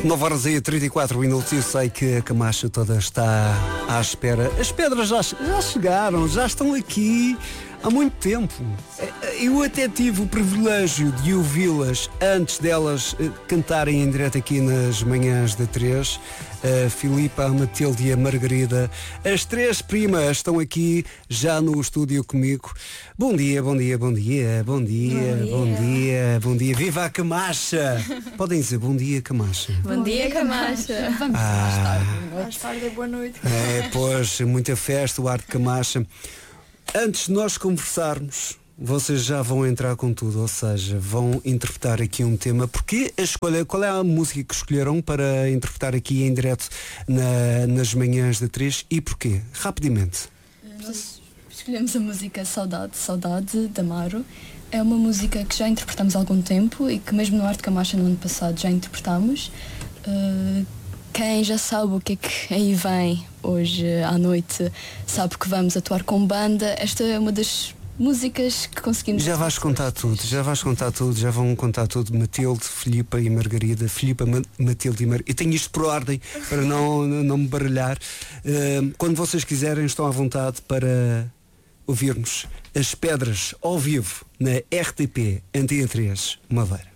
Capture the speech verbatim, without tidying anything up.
nove horas e trinta e quatro minutos. Eu sei que a Camacha toda está à espera. As pedras já, já chegaram, já estão aqui há muito tempo. Eu até tive o privilégio de ouvi-las antes delas cantarem em direto aqui nas manhãs da três. A Filipa, a Matilde e a Margarida, as três primas estão aqui já no estúdio comigo. Bom dia, bom dia, bom dia, bom dia, bom dia, bom dia, bom dia. Viva a Camacha! Podem dizer bom dia, Camacha. Bom dia, Camacha. Vamos Ah. mais tarde, boa noite. É, pois, muita festa, o ar de Camacha. Antes de nós conversarmos, vocês já vão entrar com tudo, ou seja, vão interpretar aqui um tema. Porque a escolha, qual é a música que escolheram para interpretar aqui em direto na, nas manhãs da três e porquê? Rapidamente. Nós escolhemos a música Saudade, Saudade, de Amaro. É uma música que já interpretamos há algum tempo e que mesmo no Arte Camacha no ano passado já interpretámos. Uh, quem já sabe o que é que aí vem hoje à noite sabe que vamos atuar com banda. Esta é uma das músicas que conseguimos. Já vais contar tudo, já vais contar tudo, já vão contar tudo. Matilde, Filipa e Margarida. Filipa, Ma- Matilde e Margarida. Eu tenho isto por ordem para não, não me baralhar. Uh, quando vocês quiserem, estão à vontade para ouvirmos As Pedras ao vivo na R T P Antena três Madeira.